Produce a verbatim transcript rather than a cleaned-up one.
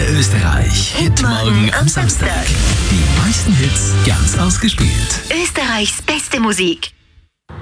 Antenne Österreich. Hitmorgen am Samstag. Die meisten Hits ganz ausgespielt. Österreichs beste Musik.